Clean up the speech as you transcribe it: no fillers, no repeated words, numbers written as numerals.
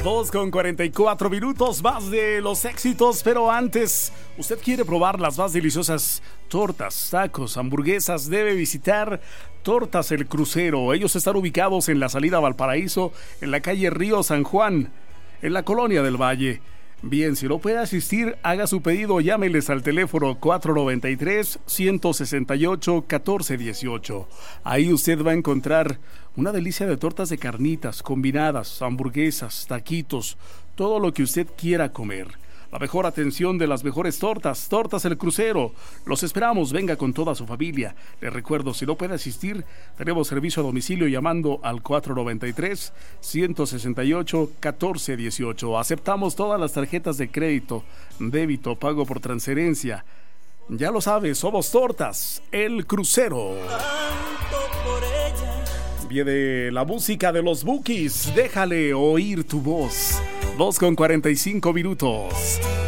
2:44 más de los éxitos, pero antes, usted quiere probar las más deliciosas tortas, tacos, hamburguesas, debe visitar Tortas El Crucero. Ellos están ubicados en la salida a Valparaíso, en la calle Río San Juan, en la Colonia del Valle. Bien, si no puede asistir, haga su pedido, llámeles al teléfono 493-168-1418. Ahí usted va a encontrar una delicia de tortas de carnitas, combinadas, hamburguesas, taquitos, todo lo que usted quiera comer. La mejor atención de las mejores tortas, Tortas El Crucero. Los esperamos, venga con toda su familia. Les recuerdo, si no puede asistir, tenemos servicio a domicilio llamando al 493-168-1418. Aceptamos todas las tarjetas de crédito, débito, pago por transferencia. Ya lo sabes, somos Tortas El Crucero. Viene la música de los Bukis, déjale oír tu voz. 2:45.